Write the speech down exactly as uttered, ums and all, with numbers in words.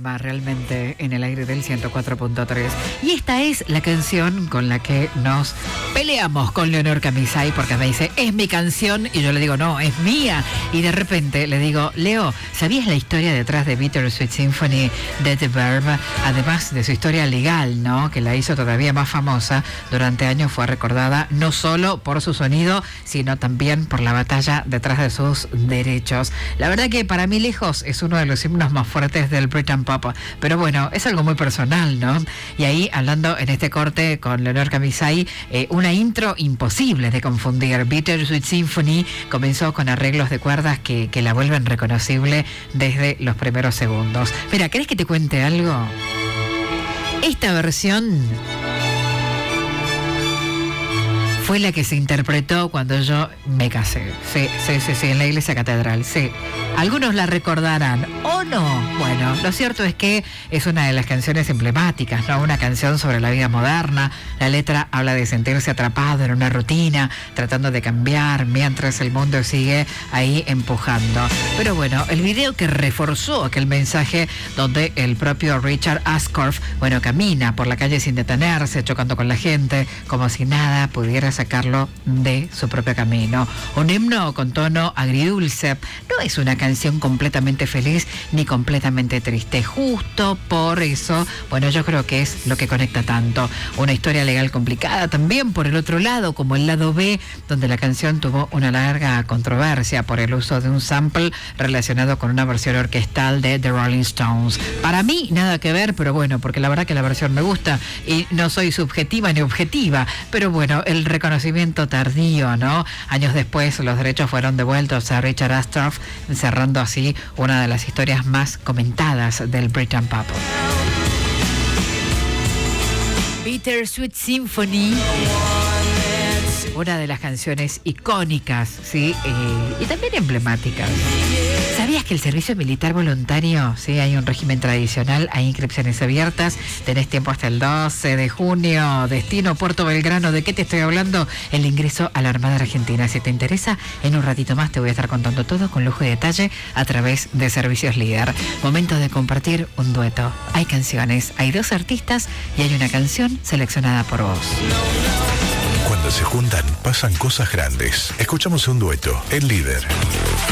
tema realmente en el aire del ciento cuatro punto tres. Y esta es la canción con la que nos peleamos con Leonor Camisay, porque me dice, es mi canción, y yo le digo, no, es mía. Y de repente le digo, Leo, ¿sabías la historia detrás de Bittersweet Symphony de The Verve? Además de su historia legal, ¿no?, que la hizo todavía más famosa, durante años fue recordada no solo por su sonido, sino también por la batalla detrás de sus derechos. La verdad que para mí lejos es uno de los himnos más fuertes del Britpop, pero bueno, es algo muy personal, ¿no? Y ahí, hablando en este corte con Leonor Camisay, eh, una intro imposible de confundir. Bittersweet Symphony comenzó con arreglos de cuerdas que, que la vuelven reconocible desde los primeros segundos. Mira, ¿querés que te cuente algo? Esta versión fue la que se interpretó cuando yo me casé. Sí, sí, sí, sí, en la iglesia catedral, sí. Algunos la recordarán, ¿o no? Bueno, lo cierto es que es una de las canciones emblemáticas, ¿no? Una canción sobre la vida moderna. La letra habla de sentirse atrapado en una rutina, tratando de cambiar mientras el mundo sigue ahí empujando. Pero bueno, el video que reforzó aquel mensaje, donde el propio Richard Ashcroft, bueno, camina por la calle sin detenerse, chocando con la gente, como si nada pudiera sacarlo de su propio camino. Un himno con tono agridulce. No es una canción completamente feliz ni completamente triste. Justo por eso, bueno, yo creo que es lo que conecta tanto. Una historia legal complicada también por el otro lado, como el lado B, donde la canción tuvo una larga controversia por el uso de un sample relacionado con una versión orquestal de The Rolling Stones. Para mí, nada que ver, pero bueno, porque la verdad que la versión me gusta y no soy subjetiva ni objetiva, pero bueno, el reconocimiento tardío, ¿no? Años después los derechos fueron devueltos a Richard Ashcroft, cerrando así una de las historias más comentadas del Britpop. Bittersweet Symphony, una de las canciones icónicas, ¿sí? Eh, y también emblemáticas. ¿Sabías que el servicio militar voluntario, sí, hay un régimen tradicional, hay inscripciones abiertas, tenés tiempo hasta el doce de junio, destino Puerto Belgrano? ¿De qué te estoy hablando? El ingreso a la Armada Argentina. Si te interesa, en un ratito más te voy a estar contando todo con lujo y detalle a través de Servicios Líder. Momento de compartir un dueto. Hay canciones, hay dos artistas y hay una canción seleccionada por vos. Cuando se juntan, pasan cosas grandes. Escuchamos un dueto, El Líder.